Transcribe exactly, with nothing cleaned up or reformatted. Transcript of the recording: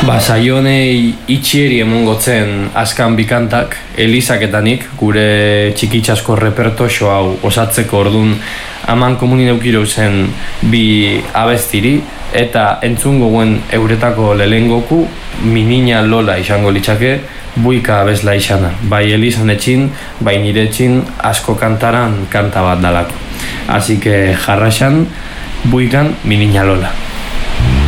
Ba, saionei itxieri emongotzen askan bikantak, elizaketanik, gure txikitsasko repertoxo hau osatzeko ordun aman komunin eukiro zen bi abestiri, eta entzungo guen euretako lehengoku, Minina Lola izango litzake, buika abesla izana. Bai elizan etxin, bai nire etxin, asko kantaran kanta bat dalako. Así que jarraxan, buikan Minina Lola.